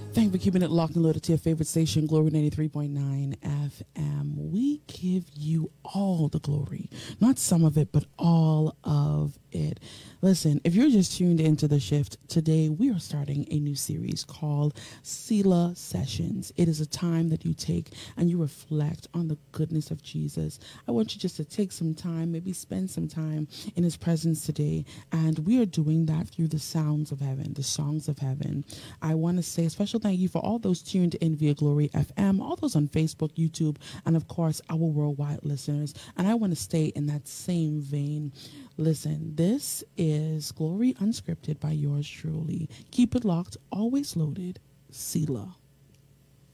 Thank you for keeping it locked and loaded to your favorite station, Glory 93.9 FM. We give you all the glory, not some of it, but all of it. Listen, if you're just tuned into the shift, today we are starting a new series called Selah Sessions. It is a time that you take and you reflect on the goodness of Jesus. I want you just to take some time, maybe spend some time in his presence today. And we are doing that through the sounds of heaven, the songs of heaven. I want to say a special thank you for all those tuned in via Glory FM, all those on Facebook, YouTube, and of course, our worldwide listeners. And I want to stay in that same vein. Listen, this is Glory Unscripted by yours truly. Keep it locked, always loaded. Selah.